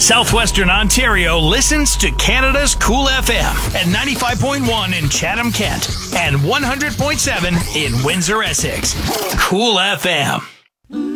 Southwestern Ontario listens to Canada's Cool FM at 95.1 in Chatham-Kent and 100.7 in Windsor, Essex. Cool FM.